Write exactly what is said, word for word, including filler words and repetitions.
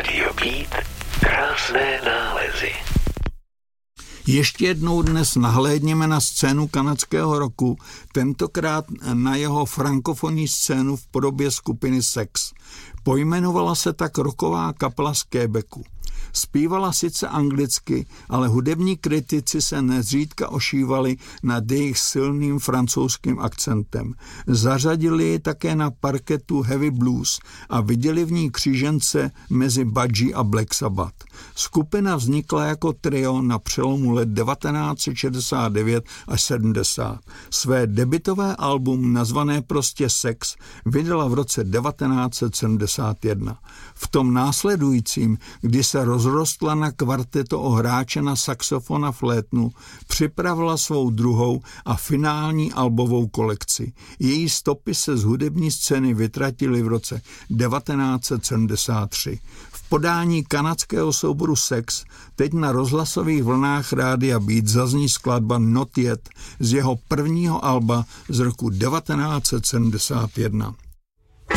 Rádio Beat, krásné nálezy. Ještě jednou dnes nahlédněme na scénu kanadského rocku, tentokrát na jeho frankofonní scénu v podobě skupiny Sex. Pojmenovala se tak rocková kapela z Quebecu. Zpívala sice anglicky, ale hudební kritici se nezřídka ošívali nad jejich silným francouzským akcentem. Zařadili ji také na parketu heavy blues a viděli v ní křížence mezi Budgie a Black Sabbath. Skupina vznikla jako trio na přelomu let devatenáct set šedesát devět až sedmdesát. Své debutové album nazvané prostě Sex vydala v roce devatenáct set sedmdesát jedna. V tom následujícím, kdy se rozrostla na kvarteto o hráče na saxofon a flétnu, připravila svou druhou a finální albovou kolekci. Její stopy se z hudební scény vytratily v roce devatenáct set sedmdesát tři. V podání kanadského souboru Sex teď na rozhlasových vlnách Rádia Beat zazní skladba Not Yet z jeho prvního alba z roku devatenáct set sedmdesát jedna.